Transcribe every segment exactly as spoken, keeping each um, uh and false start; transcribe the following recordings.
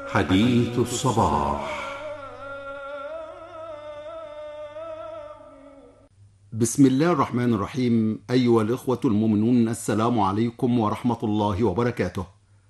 حديث الصباح. بسم الله الرحمن الرحيم. أيها الإخوة المؤمنون، السلام عليكم ورحمة الله وبركاته.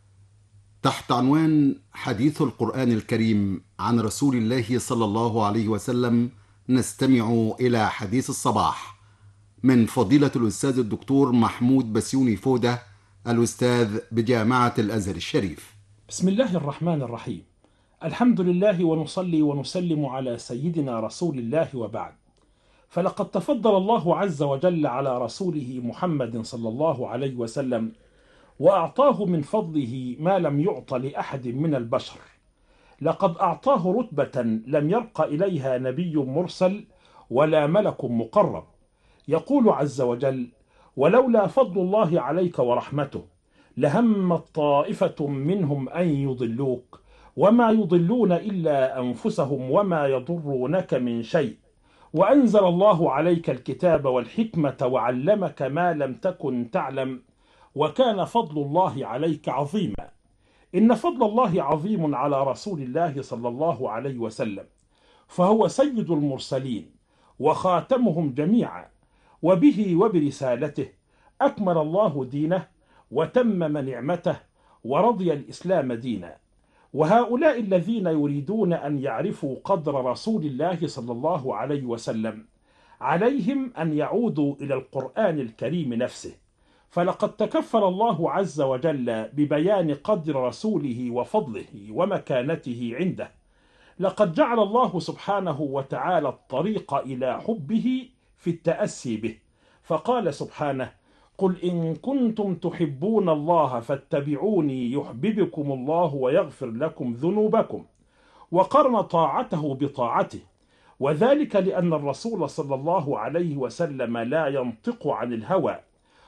تحت عنوان حديث القرآن الكريم عن رسول الله صلى الله عليه وسلم، نستمع إلى حديث الصباح من فضيلة الأستاذ الدكتور محمود بسيوني فودة، الأستاذ بجامعة الأزهر الشريف. بسم الله الرحمن الرحيم. الحمد لله، ونصلي ونسلم على سيدنا رسول الله، وبعد. فلقد تفضل الله عز وجل على رسوله محمد صلى الله عليه وسلم، وأعطاه من فضله ما لم يعط لأحد من البشر. لقد أعطاه رتبة لم يرق إليها نبي مرسل ولا ملك مقرب. يقول عز وجل: ولولا فضل الله عليك ورحمته لهمت طائفة منهم أن يضلوك وما يضلون إلا أنفسهم وما يضرونك من شيء، وأنزل الله عليك الكتاب والحكمة وعلمك ما لم تكن تعلم وكان فضل الله عليك عظيما. إن فضل الله عظيم على رسول الله صلى الله عليه وسلم، فهو سيد المرسلين وخاتمهم جميعا، وبه وبرسالته أكمل الله دينه وتمم نعمته ورضي الإسلام دينا. وهؤلاء الذين يريدون أن يعرفوا قدر رسول الله صلى الله عليه وسلم عليهم أن يعودوا إلى القرآن الكريم نفسه، فلقد تكفل الله عز وجل ببيان قدر رسوله وفضله ومكانته عنده. لقد جعل الله سبحانه وتعالى الطريق إلى حبه في التأسي به، فقال سبحانه: قل إن كنتم تحبون الله فاتبعوني يحببكم الله ويغفر لكم ذنوبكم. وقرن طاعته بطاعته، وذلك لأن الرسول صلى الله عليه وسلم لا ينطق عن الهوى،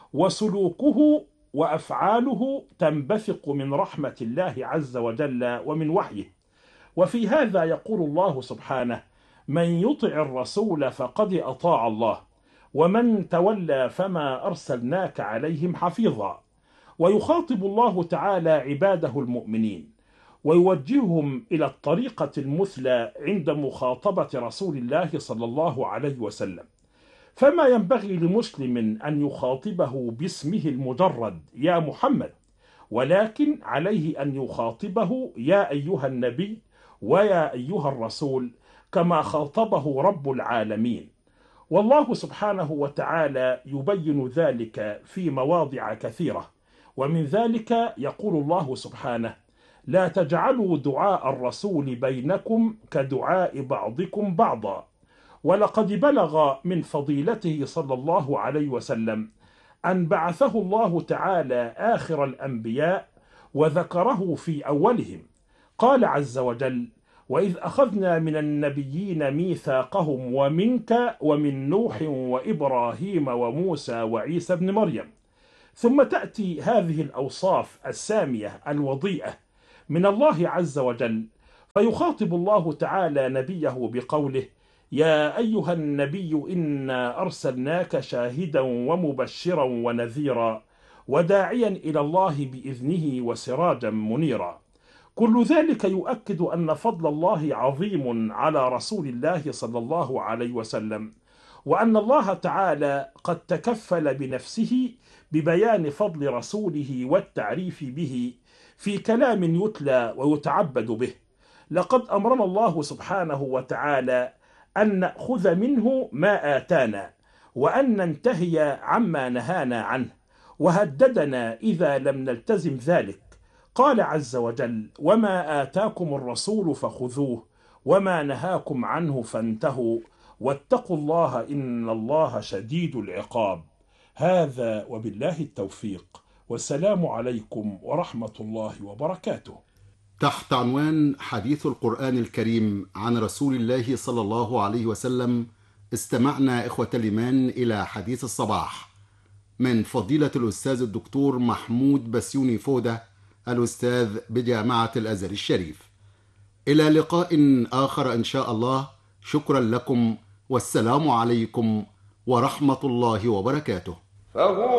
وسلوكه وأفعاله تنبثق من رحمة الله عز وجل ومن وحيه. وفي هذا يقول الله سبحانه: من يطع الرسول فقد أطاع الله ومن تولى فما أرسلناك عليهم حفيظا. ويخاطب الله تعالى عباده المؤمنين ويوجههم إلى الطريقة المثلى عند مخاطبة رسول الله صلى الله عليه وسلم. فما ينبغي لمسلم أن يخاطبه باسمه المجرد يا محمد، ولكن عليه أن يخاطبه يا أيها النبي ويا أيها الرسول، كما خاطبه رب العالمين. والله سبحانه وتعالى يبين ذلك في مواضع كثيرة، ومن ذلك يقول الله سبحانه: لا تجعلوا دعاء الرسول بينكم كدعاء بعضكم بعضا. ولقد بلغ من فضيلته صلى الله عليه وسلم أن بعثه الله تعالى آخر الأنبياء وذكره في أولهم. قال عز وجل: وإذ أخذنا من النبيين ميثاقهم ومنك ومن نوح وإبراهيم وموسى وعيسى بن مريم. ثم تأتي هذه الأوصاف السامية الوضيئة من الله عز وجل، فيخاطب الله تعالى نبيه بقوله: يا أيها النبي إنا أرسلناك شاهدا ومبشرا ونذيرا وداعيا إلى الله بإذنه وسراجا منيرا. كل ذلك يؤكد أن فضل الله عظيم على رسول الله صلى الله عليه وسلم، وأن الله تعالى قد تكفل بنفسه ببيان فضل رسوله والتعريف به في كلام يتلى ويتعبد به. لقد أمرنا الله سبحانه وتعالى أن نأخذ منه ما آتانا وأن ننتهي عما نهانا عنه، وهددنا إذا لم نلتزم ذلك. قال عز وجل: وما آتاكم الرسول فخذوه وما نهاكم عنه فانتهوا واتقوا الله إن الله شديد العقاب. هذا وبالله التوفيق، والسلام عليكم ورحمة الله وبركاته. تحت عنوان حديث القرآن الكريم عن رسول الله صلى الله عليه وسلم، استمعنا إخوة الإيمان إلى حديث الصباح من فضيلة الأستاذ الدكتور محمود بسيوني فودة، الأستاذ بجامعة الأزهر الشريف. إلى لقاء آخر إن شاء الله. شكرا لكم، والسلام عليكم ورحمة الله وبركاته.